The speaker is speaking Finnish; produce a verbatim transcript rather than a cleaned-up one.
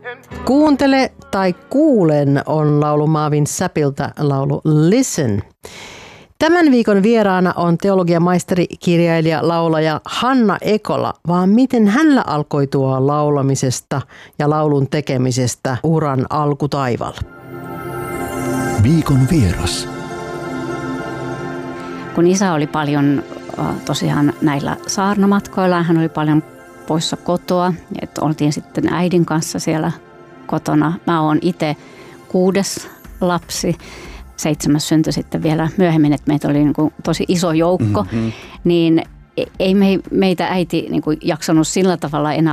Kuuntele tai kuulen on laulu Marvin Sappilta, laulu Listen. Tämän viikon vieraana on teologiamaisteri, kirjailija, laulaja Hanna Ekola, vaan miten hänellä alkoi tuo laulamisesta ja laulun tekemisestä uran alkutaival. Viikon vieras. Kun isä oli paljon tosiaan näillä saarnamatkoilla, hän oli paljon poissa kotoa, että oltiin sitten äidin kanssa siellä kotona. Mä oon itse kuudes lapsi, seitsemäs syntyi sitten vielä myöhemmin, että meitä oli niin kuin tosi iso joukko, mm-hmm. niin ei me, meitä äiti niin kuin jaksanut sillä tavalla enää